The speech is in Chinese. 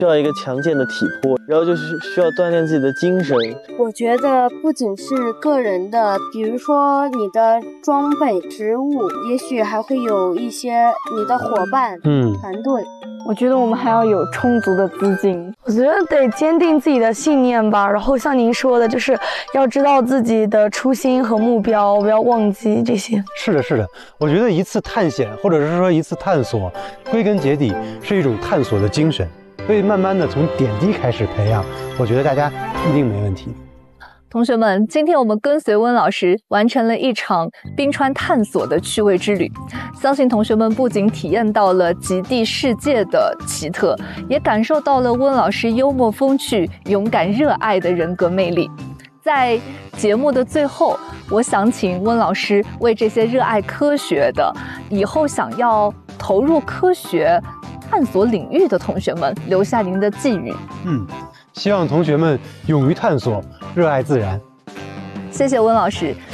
需要一个强健的体魄，然后就是需要锻炼自己的精神。 我觉得不仅是个人的，比如说你的装备、食物，也许还会有一些你的伙伴、团队。 我觉得我们还要有充足的资金。我觉得得坚定自己的信念吧，然后像您说的，就是要知道自己的初心和目标，不要忘记这些。 是的，是的，我觉得一次探险，或者是说一次探索，归根结底是一种探索的精神，所以慢慢的从点滴开始培养，我觉得大家一定没问题。 同学们，今天我们跟随温老师完成了一场冰川探索的趣味之旅，相信同学们不仅体验到了极地世界的奇特，也感受到了温老师幽默风趣、勇敢热爱的人格魅力。在节目的最后，我想请温老师为这些热爱科学的、以后想要投入科学探索领域的同学们留下您的寄语。 希望同学们勇于探索，热爱自然。 谢谢温老师。